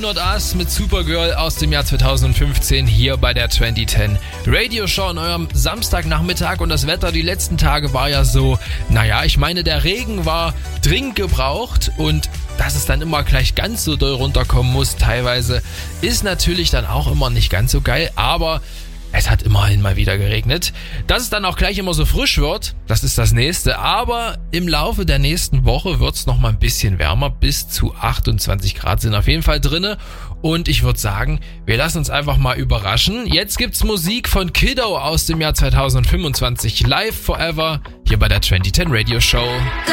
Not Us mit Supergirl aus dem Jahr 2015 hier bei der 2010 Radio Show an eurem Samstagnachmittag. Und das Wetter die letzten Tage war ja so, ich meine, der Regen war dringend gebraucht und dass es dann immer gleich ganz so doll runterkommen muss teilweise, ist natürlich dann auch immer nicht ganz so geil, aber es hat immerhin mal wieder geregnet. Dass es dann auch gleich immer so frisch wird, das ist das Nächste. Aber im Laufe der nächsten Woche wird es nochmal ein bisschen wärmer. Bis zu 28 Grad sind auf jeden Fall drinne. Und ich würde sagen, wir lassen uns einfach mal überraschen. Jetzt gibt's Musik von Kiddo aus dem Jahr 2025. Live Forever hier bei der 2010 Radio Show.